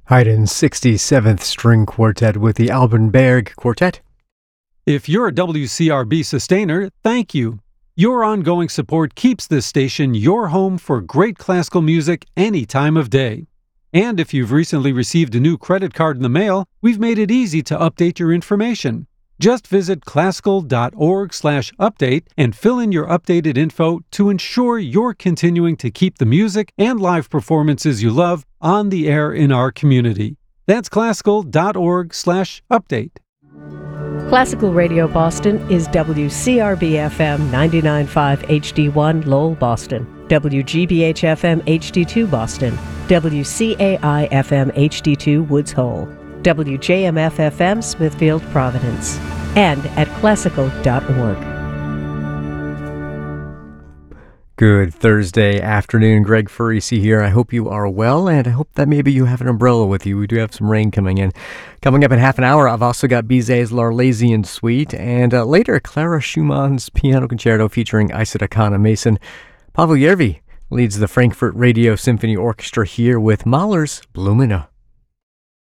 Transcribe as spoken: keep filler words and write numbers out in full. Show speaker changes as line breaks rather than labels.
Haydn's sixty-seventh String Quartet with the Alban Quartet.
If you're a W C R B sustainer, thank you. Your ongoing support keeps this station your home for great classical music any time of day. And if you've recently received a new credit card in the mail, we've made it easy to update your information. Just visit classical.org slash update and fill in your updated info to ensure you're continuing to keep the music and live performances you love on the air in our community. That's classical.org slash update.
Classical Radio Boston is W C R B F M ninety-nine point five H D one Lowell, Boston, W G B H F M H D two Boston, W C A I F M H D two Woods Hole, W J M F F M Smithfield, Providence, and at classical dot org.
Good Thursday afternoon. Greg Furriesi here. I hope you are well, and I hope that maybe you have an umbrella with you. We do have some rain coming in. Coming up in half an hour, I've also got Bizet's L'Arlésienne Suite, and uh, later, Clara Schumann's Piano Concerto featuring Isata Kana Mason. Pavel Järvi leads the Frankfurt Radio Symphony Orchestra here with Mahler's Blumina.